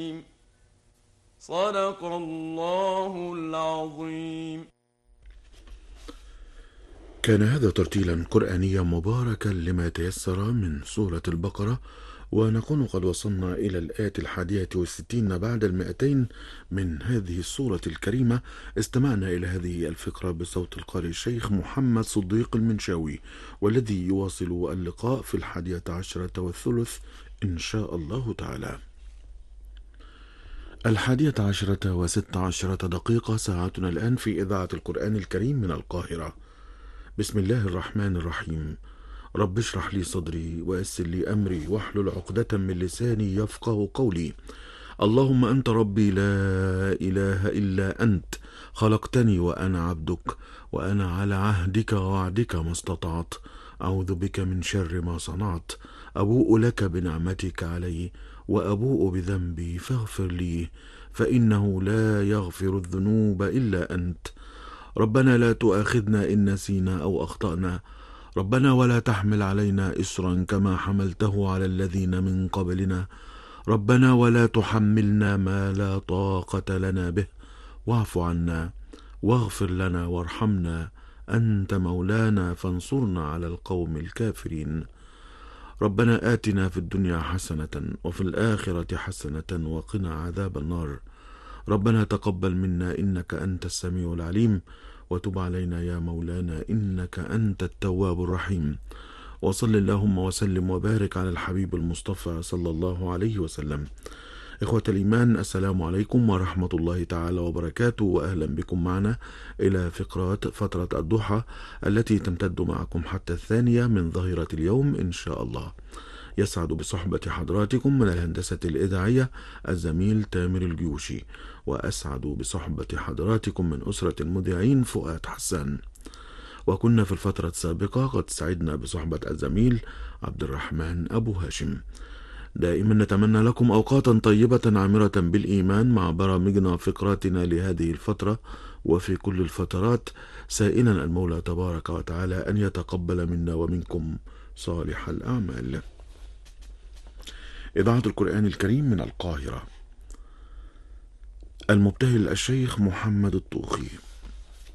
صدق الله العظيم. كان هذا ترتيلا قرآنيا مباركا لما تيسر من سورة البقرة، ونكون قد وصلنا إلى الآية 61 بعد 200 من هذه السورة الكريمة. استمعنا إلى هذه الفقرة بصوت القارئ الشيخ محمد صديق المنشاوي، والذي يواصل اللقاء في 11:03 إن شاء الله تعالى. 11:16 ساعتنا الآن في إذاعة القرآن الكريم من القاهرة. بسم الله الرحمن الرحيم. رب اشرح لي صدري ويسر لي أمري واحلل عقدة من لساني يفقه قولي. اللهم أنت ربي لا إله إلا أنت، خلقتني وأنا عبدك، وأنا على عهدك ووعدك ما استطعت، أعوذ بك من شر ما صنعت، أبوء لك بنعمتك علي وأبوء بذنبي فاغفر لي، فإنه لا يغفر الذنوب إلا أنت. ربنا لا تؤاخذنا إن نسينا أو أخطأنا، ربنا ولا تحمل علينا إصرا كما حملته على الذين من قبلنا، ربنا ولا تحملنا ما لا طاقة لنا به، واعف عنا واغفر لنا وارحمنا، أنت مولانا فانصرنا على القوم الكافرين. ربنا آتنا في الدنيا حسنة وفي الآخرة حسنة وقنا عذاب النار. ربنا تقبل منا إنك أنت السميع العليم، وتب علينا يا مولانا إنك أنت التواب الرحيم. وصل اللهم وسلم وبارك على الحبيب المصطفى صلى الله عليه وسلم. إخوة الإيمان، السلام عليكم ورحمة الله تعالى وبركاته، وأهلا بكم معنا إلى فقرات فترة الضحى التي تمتد معكم حتى 2 من ظهيرة اليوم إن شاء الله. يسعد بصحبة حضراتكم من الهندسة الإذاعية الزميل تامر الجيوشي، وأسعد بصحبة حضراتكم من أسرة المذيعين فؤاد حسان. وكنا في الفترة السابقة قد سعدنا بصحبة الزميل عبد الرحمن أبو هاشم. دائما نتمنى لكم أوقاتا طيبة عامرة بالإيمان مع برامجنا وفقراتنا لهذه الفترة وفي كل الفترات، سائلا المولى تبارك وتعالى أن يتقبل منا ومنكم صالح الأعمال. إذاعة القرآن الكريم من القاهرة. المبتهل الشيخ محمد الطوخي.